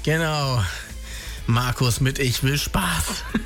Genau. Markus mit Ich will Spaß.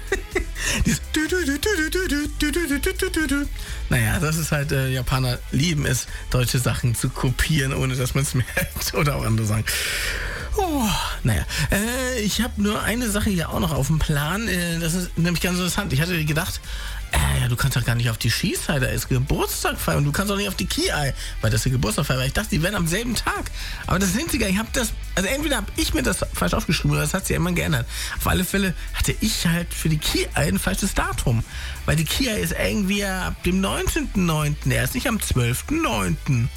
Naja, das ist halt, Japaner lieben es, deutsche Sachen zu kopieren, ohne dass man es merkt. Oder auch andere sagen. Oh, naja. Ich habe nur eine Sache hier auch noch auf dem Plan. Das ist nämlich ganz interessant. Ich hatte gedacht, du kannst doch gar nicht auf die Skiside, da ist Geburtstag feiern. Und du kannst auch nicht auf die Ki-Ei, weil das ist Geburtstag feiern. Weil ich dachte, die werden am selben Tag. Aber das sind sie gar nicht. Also entweder habe ich mir das falsch aufgeschrieben oder das hat sich ja immer geändert. Auf alle Fälle hatte ich halt für die Ki-Ei ein falsches Datum. Weil die Ki-Ei ist irgendwie ab dem 19.09. Er ist nicht am 12.09.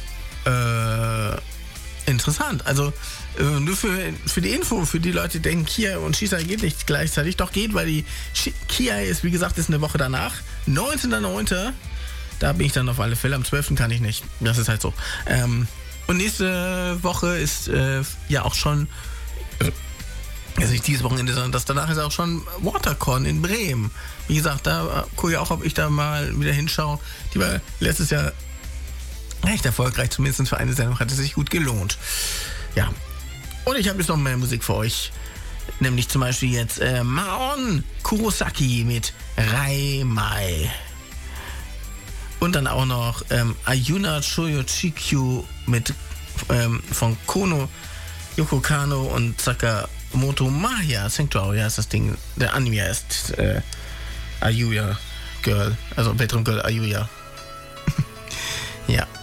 Interessant. Also nur für die Info, für die Leute, die denken, Kia und Skisei geht nicht gleichzeitig. Doch geht, weil die Kia ist, wie gesagt, ist eine Woche danach. 19.09. Da bin ich dann auf alle Fälle. Am 12. kann ich nicht. Das ist halt so. Und nächste Woche ist ja auch schon, also nicht dieses Wochenende, sondern das danach ist auch schon WaterCon in Bremen. Wie gesagt, da gucke ich auch, ob ich da mal wieder hinschaue. Die war letztes Jahr recht erfolgreich, zumindest für eine Sendung hat es sich gut gelohnt. Ja. Und ich habe jetzt noch mehr Musik für euch. Nämlich zum Beispiel jetzt Maon Kurosaki mit Raimai. Und dann auch noch Ayuna Choyochikyu mit von Kono Yoko Kano und Sakamoto Maya Sanctuary heißt das Ding. Der Anime ist Ayuya Girl. Also Bedroom Girl Ayuya. Ja.